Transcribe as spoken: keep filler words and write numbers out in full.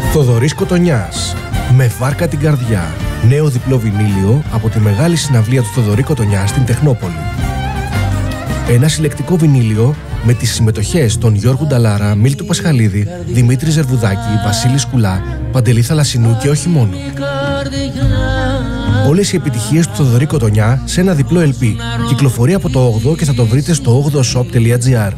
Θοδωρής Κοτονιάς, με βάρκα την καρδιά. Νέο διπλό βινίλιο από τη μεγάλη συναυλία του Θοδωρή Κοτονιά στην Τεχνόπολη. Ένα συλλεκτικό βινίλιο με τις συμμετοχές των Γιώργου Νταλάρα, Μίλτου Πασχαλίδη, Δημήτρη Ζερβουδάκη, Βασίλη Σκουλά, Παντελή Θαλασσινού και όχι μόνο. Όλες οι επιτυχίες του Θοδωρή Κοτονιά σε ένα διπλό ελ πι. Κυκλοφορεί από το όγδοο και θα το βρείτε στο όγδοο shop τελεία τζι άρ.